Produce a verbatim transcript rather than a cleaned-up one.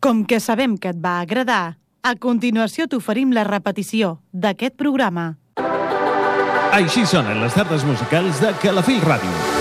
Com que sabem que et va agradar, a continuació t'oferim la repetició d'aquest programa. Així sonen les tardes musicals de Calafell Ràdio.